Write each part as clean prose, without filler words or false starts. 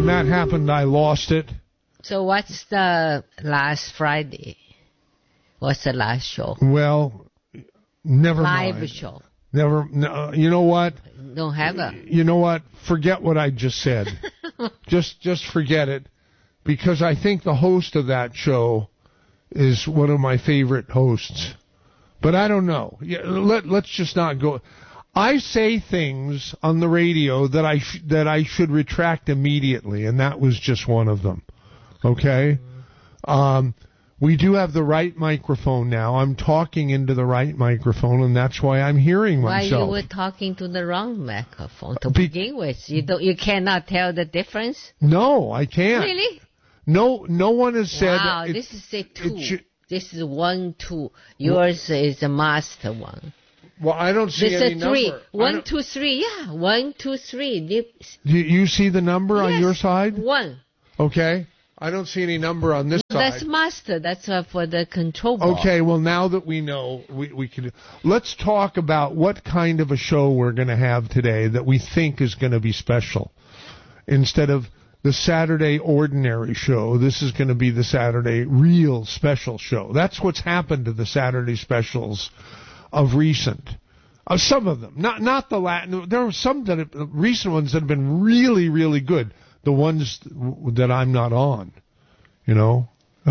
when that happened, I lost it. So what's the last Friday? What's the last show? Well, never mind. Live show. Never. No, you know what? Don't have a. You know what? Forget what I just said. just forget it, because I think the host of that show is one of my favorite hosts. But I don't know. Let's just not go. I say things on the radio that I should retract immediately, and that was just one of them. Okay? We do have the right microphone now. I'm talking into the right microphone, and that's why I'm hearing myself. Why you were talking to the wrong microphone to begin with? You cannot tell the difference? No, I can't. Really? No one has said... Wow, this is a 2. This is 1, 2. Yours is a master one. Well, I don't see any number. This is 3. 1, 2, 3. Yeah, 1, 2, 3. You see the number on your side? 1. Okay. I don't see any number on this side. That's master. That's for the control ball. Okay, well, now that we know, we can... Let's talk about what kind of a show we're going to have today that we think is going to be special. Instead of the Saturday ordinary show, this is going to be the Saturday real special show. That's what's happened to the Saturday specials of recent. Some of them. Not the Latin. There are some recent ones that have been really, really good. The ones that I'm not on, you know.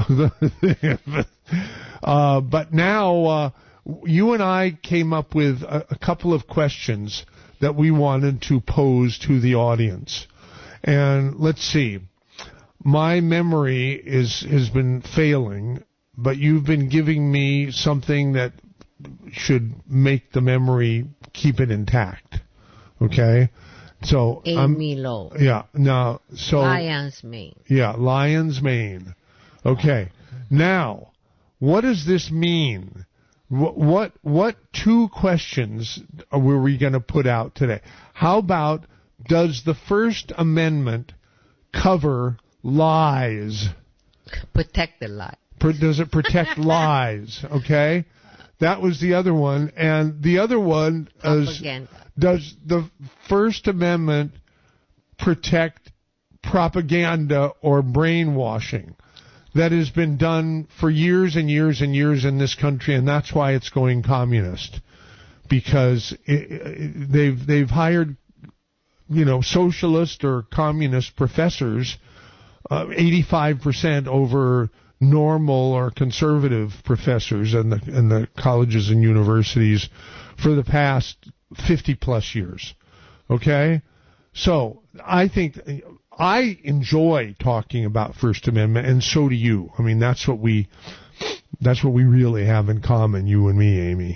But now you and I came up with a couple of questions that we wanted to pose to the audience. And let's see. My memory has been failing, but you've been giving me something that should make the memory keep it intact. Okay? So Amy Lowe. Yeah. Now, so Lion's Mane. Yeah, Lion's Mane. Okay. Now, what does this mean? What 2 questions were we going to put out today? How about, does the First Amendment cover lies? Protect the lie. Does it protect lies? Okay. That was the other one, and the other one is, does the First Amendment protect propaganda or brainwashing that has been done for years and years and years in this country, and that's why it's going communist, because they've hired, socialist or communist professors, 85% over normal or conservative professors in the colleges and universities for the past 50 plus years. Okay? So I think I enjoy talking about First Amendment, and so do you. I mean, that's what we really have in common, you and me, Amy.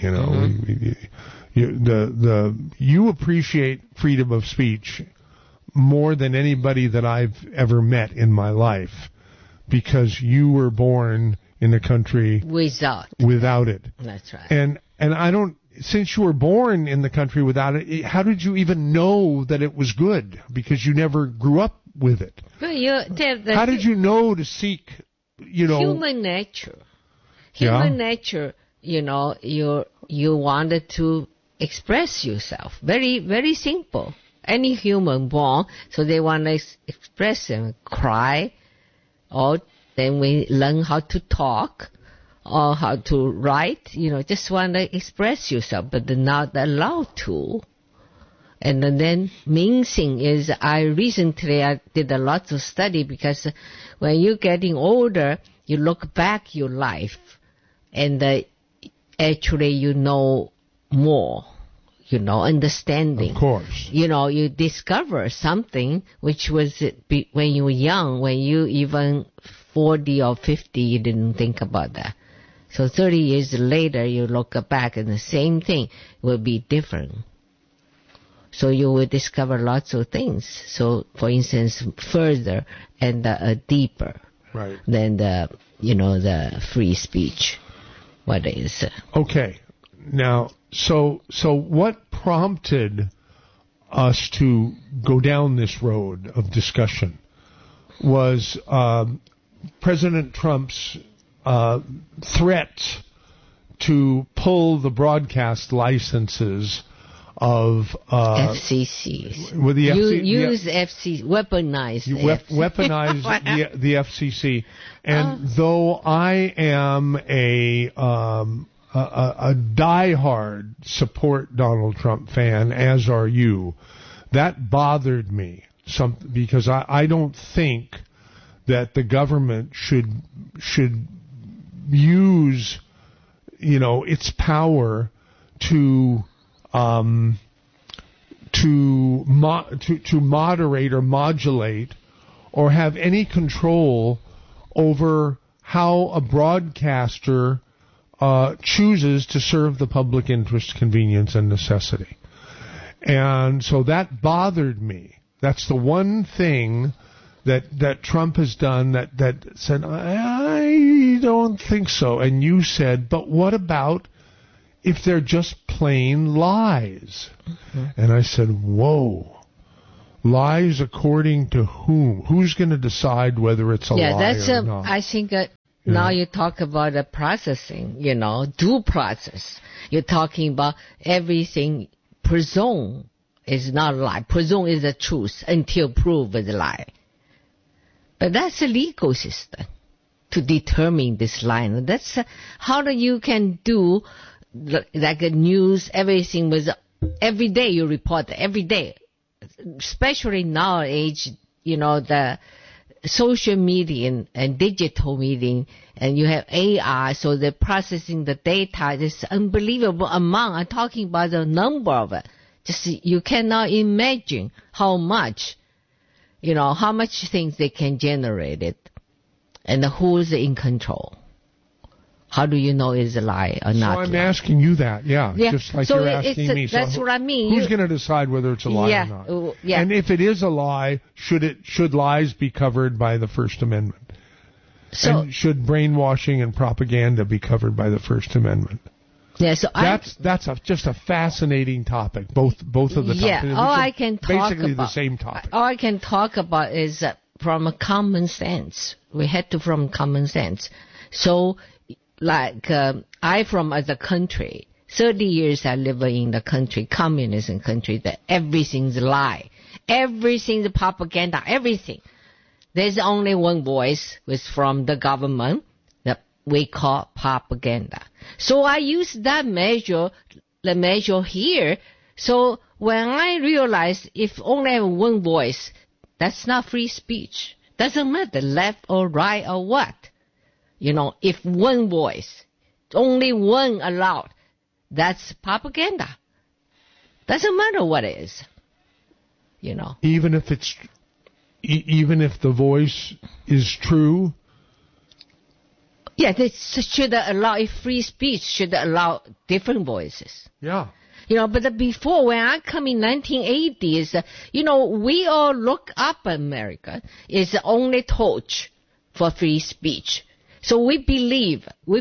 You appreciate freedom of speech more than anybody that I've ever met in my life, because you were born in a country without it. That's right. And I don't. Since you were born in the country without it, how did you even know that it was good? Because you never grew up with it. How did you know to seek, human nature? Human nature, you wanted to express yourself. Very, very simple. Any human born, so they want to express and cry, or then we learn how to talk, or how to write, just want to express yourself, but they're not allowed to. And then main thing is, I did a lot of study, because when you're getting older, you look back your life, and actually you know more, understanding. Of course. You discover something which was when you were young, when you even 40 or 50, you didn't think about that. So 30 years later, you look back and the same thing will be different. So you will discover lots of things. So, for instance, further and deeper than the free speech. What is? Okay. Now, so what prompted us to go down this road of discussion was President Trump's threats to pull the broadcast licenses FCC. With the FCC, weaponize the FCC. And though I am a diehard support Donald Trump fan, as are you, that bothered me because I don't think that the government should use, its power to moderate or modulate or have any control over how a broadcaster chooses to serve the public interest, convenience, and necessity. And so that bothered me. That's the one thing that Trump has done that said, I don't think so. And you said, but what about if they're just plain lies? Mm-hmm. And I said, whoa. Lies according to whom? Who's going to decide whether it's a lie or not? I think now you talk about the processing, due process. You're talking about everything. Presume is not a lie. Presume is the truth until proved is a lie. But that's a legal system to determine this line. That's how you can do like a news, everything was every day you report, every day. Especially nowadays, the social media and digital media, and you have AI, so they're processing the data. This unbelievable amount. I'm talking about the number of it. Just you cannot imagine how much, how much things they can generate it, and who's in control. How do you know it's a lie or not? So I'm asking you that, just like you're asking me. That's what I mean. Who's going to decide whether it's a lie or not? Yeah. And if it is a lie, should lies be covered by the First Amendment? And should brainwashing and propaganda be covered by the First Amendment? Yeah, so that's just a fascinating topic. Both of the topics. Yeah, all I can talk basically about, the same topic. All I can talk about is from a common sense. We had to from common sense. So. Like, I from as a country, 30 years I live in the country, communism country, that everything's a lie. Everything's propaganda, everything. There's only one voice, which from the government, that we call propaganda. So I use that measure, the measure here. So when I realize if only have one voice, that's not free speech. Doesn't matter left or right or what. If one voice, only one allowed, that's propaganda. Doesn't matter what it is. Even if the voice is true? Yeah, they should allow, if free speech should allow different voices. Yeah. But before, when I come in 1980s, we all look up America. It's the only torch for free speech. So we believe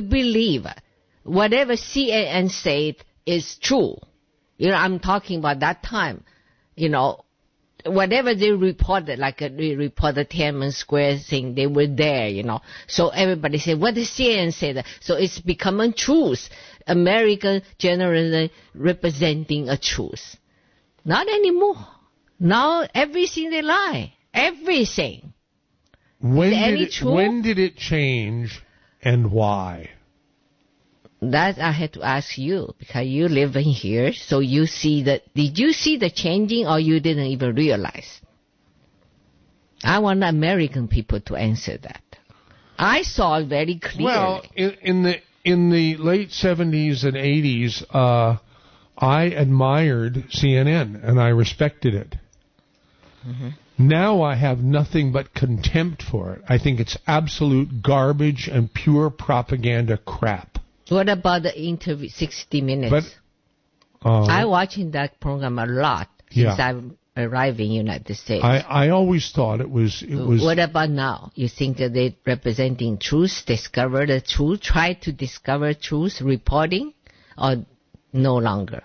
whatever CNN said is true. I'm talking about that time. Whatever they reported, like they reported Tiananmen Square thing, they were there, So everybody said, what did CNN say? So it's becoming truth. American generally representing a truth. Not anymore. Now everything they lie. Everything. When did it change and why? That I had to ask you because you live in here, so you see that. Did you see the changing or you didn't even realize? I want American people to answer that. I saw it very clearly. Well, in the late 70s and 80s, I admired CNN and I respected it. Mm-hmm. Now I have nothing but contempt for it. I think it's absolute garbage and pure propaganda crap. What about the interview, 60 Minutes? I'm watching that program a lot since I arrived in the United States. I always thought it was. What about now? You think that they're representing truth, discover the truth, try to discover truth, reporting, or no longer?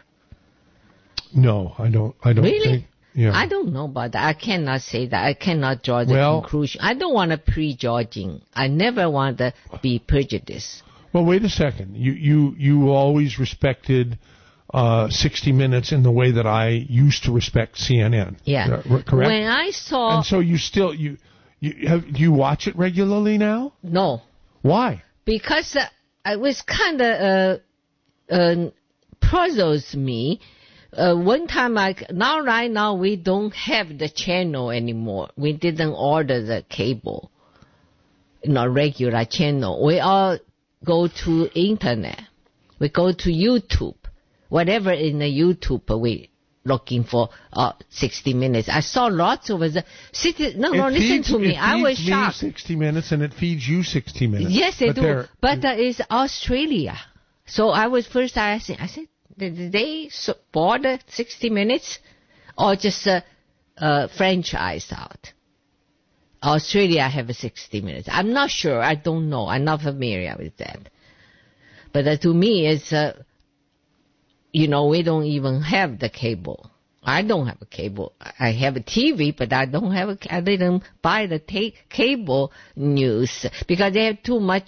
No, I don't really? think. Yeah. I don't know about that. I cannot say that. I cannot draw the conclusion. I don't want to prejudging. I never want to be prejudiced. Well, wait a second. You always respected 60 Minutes in the way that I used to respect CNN. Yeah. Correct? When I saw... And so you still, do you watch it regularly now? No. Why? Because it was kind of puzzles me. One time, right now we don't have the channel anymore. We didn't order the cable, regular channel. We all go to internet. We go to YouTube. Whatever in the YouTube we looking for 60 Minutes. I saw lots of the listen to me. I was shocked. 60 Minutes and it feeds you 60 Minutes. Yes, it do. But it's Australia. So I was first asking. I said, did they support 60 Minutes or just franchise out? Australia have 60 Minutes. I'm not sure. I don't know. I'm not familiar with that. But to me, it's we don't even have the cable. I don't have a cable. I have a TV, but I didn't buy the cable news because they have too much